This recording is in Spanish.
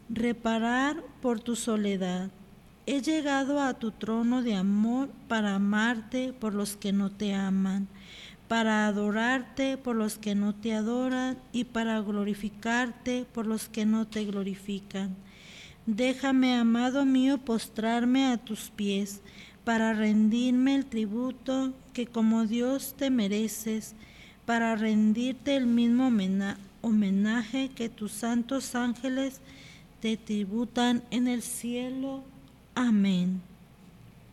reparar por tu soledad. He llegado a tu trono de amor para amarte por los que no te aman, para adorarte por los que no te adoran y para glorificarte por los que no te glorifican. Déjame, amado mío, postrarme a tus pies para rendirme el tributo que como Dios te mereces, para rendirte el mismo homenaje que tus santos ángeles te tributan en el cielo. Amén.